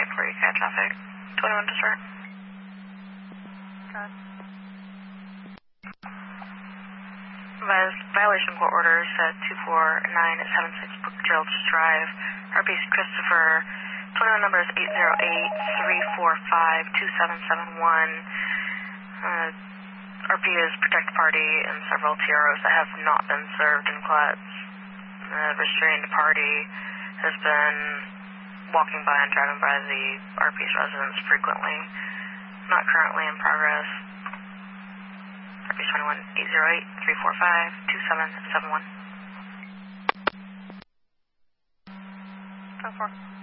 for you, cat traffic. 21 to start. Good. Violation court orders at 249 at 76 Brookdale Drive. RP's Christopher. 21 number is 808-345-2771. RP is protect party and several TROs that have not been served in Klutz. The restrained party has been walking by and driving by the RP's residence frequently. Not currently in progress. RP's 21 808-345-2771. 10-4.